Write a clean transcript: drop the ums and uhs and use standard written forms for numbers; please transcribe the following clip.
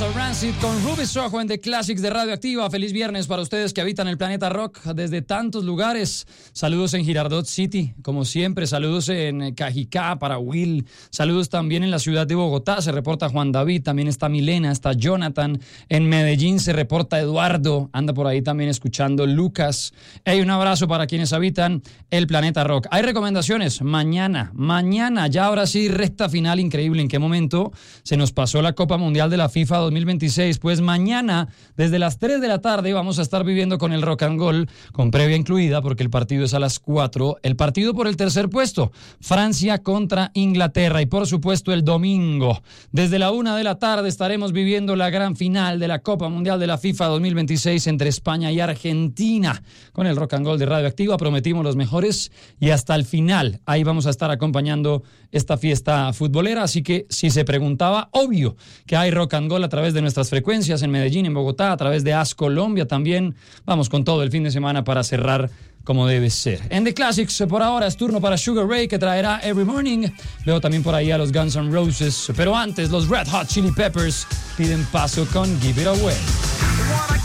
temazo Rancid con Ruby Soho en The Classics de Radioactiva. Feliz viernes para ustedes que habitan el planeta rock desde tantos lugares. Saludos en Girardot City, como siempre. Saludos en Cajicá para Will. Saludos también en la ciudad de Bogotá. Se reporta Juan David, también está Milena, está Jonathan. En Medellín se reporta Eduardo. Anda por ahí también escuchando Lucas. Hey, un abrazo para quienes habitan el planeta rock. Hay recomendaciones mañana, ya ahora sí, recta final increíble. ¿En qué momento se nos pasó la Copa Mundial de la FIFA 2026? Pues mañana, desde las 3 de la tarde, vamos a estar viviendo con el Rock and Gold, con previa incluida, porque el partido es a las 4. El partido por el tercer puesto, Francia contra Inglaterra. Y por supuesto, el domingo, desde la 1 de la tarde, estaremos viviendo la gran final de la Copa Mundial de la FIFA 2026 entre España y Argentina. Con el Rock and Gold de Radioactiva prometimos los mejores y hasta el final ahí vamos a estar acompañando esta fiesta futbolera. Así que si se preguntaba, obvio que hay Rock and Gold a través de nuestras frecuencias en Medellín, en Bogotá, a través de AS Colombia también. Vamos con todo el fin de semana para cerrar como debe ser. En The Classics, por ahora es turno para Sugar Ray, que traerá Every Morning. Veo también por ahí a los Guns N' Roses, pero antes los Red Hot Chili Peppers piden paso con Give It Away.